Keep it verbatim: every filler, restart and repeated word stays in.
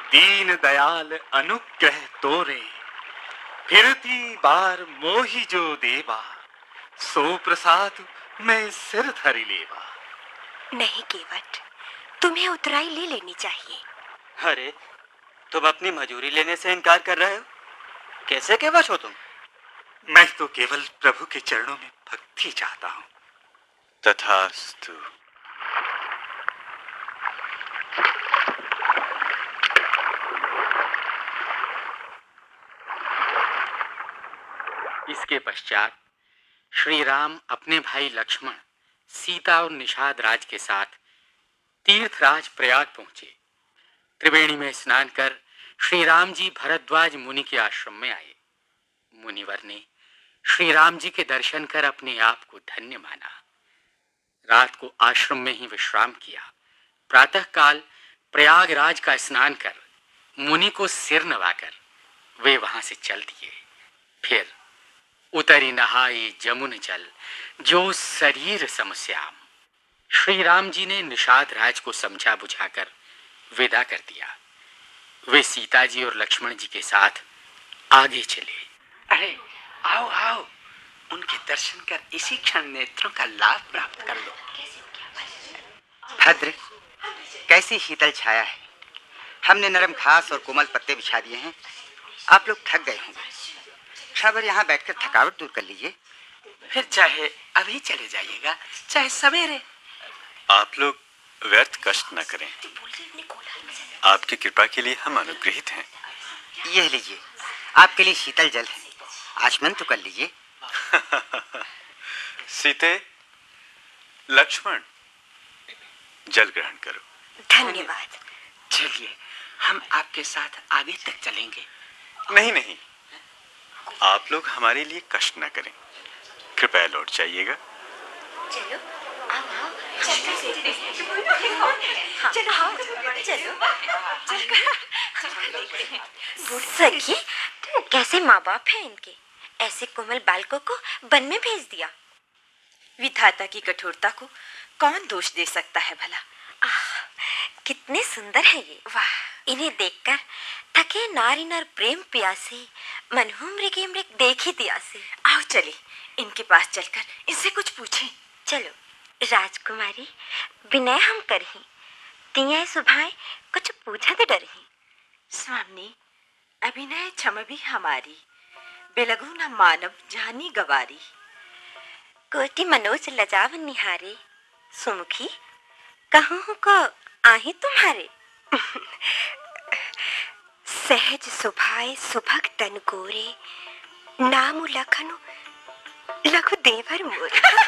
दीन दयाल अनुग्रह तोरे, फिरती बार मोहि जो देवा, सो प्रसाद मैं सिर धरि लेवा। नहीं केवट, तुम्हें उतराई ले लेनी चाहिए। अरे, तुम अपनी मजूरी लेने से इनकार कर रहे हो? कैसे केवट हो तुम? मैं तो केवल प्रभु के चरणों में भक्ति चाहता हूँ। तथास्तु। इसके पश्चात श्री राम अपने भाई लक्ष्मण, सीता और निषाद राज के साथ तीर्थराज प्रयाग पहुंचे। त्रिवेणी में स्नान कर श्री राम जी भरद्वाज मुनि के आश्रम में आए। मुनिवर ने श्री राम जी के दर्शन कर अपने आप को धन्य माना। रात को आश्रम में ही विश्राम किया। प्रातः काल प्रयागराज का स्नान कर मुनि को सिर नवाकर वे वहां से चल दिए। फिर उतरी नहाए जमुन जल, जो शरीर समश्याम। श्री राम जी ने निषाद राज को समझा बुझाकर विदा कर दिया। वे सीता जी और लक्ष्मण जी के साथ आगे चले। अरे आओ आओ, उनके दर्शन कर इसी क्षण नेत्रों का लाभ प्राप्त कर लो। भद्र, कैसी शीतल छाया है। हमने नरम घास और कोमल पत्ते बिछा दिए हैं। आप लोग थक गए होंगे, क्षण भर यहाँ बैठकर थकावट दूर कर लीजिए। फिर चाहे अभी चले जाइएगा, चाहे सवेरे। आप लोग व्यर्थ कष्ट न करें। आपकी कृपा के लिए हम अनुग्रहित हैं। यह लीजिए, आपके लिए शीतल जल है, आचमन तो कर लीजिए। सीते, लक्ष्मण, जल ग्रहण करो। धन्यवाद। चलिए, हम आपके साथ आगे तक चलेंगे। नहीं नहीं, आप लोग हमारे लिए कष्ट न करें, कृपया लौट जाइएगा। चलो आओ आओ, चलो आओ, चलो। सखी, कैसे माँ बाप हैं इनके, ऐसे कोमल बालकों को वन में भेज दिया। विधाता की कठोरता को कौन दोष दे सकता है भला। आह, कितने सुंदर है ये। वाह, इन्हें देखकर थके नारी नर प्रेम प्यासे, मनहु मृगे मृग देखी दियासे। आओ चले, इनके पास चलकर इनसे कुछ पूछें। चलो राजकुमारी, विनय हम करही, तिये सुभाए कुछ पूछत डरही। स्वामी, अभिनय क्षम भी हमारी, बेलगु न मानव जानी गवारी। कोटि मनोज लजाव निहारे, सुमुखी कहूँ को आही तुम्हारे। सहज सुभाए सुभग तन गोरे, नामु लखनु लघु देवर मोरे।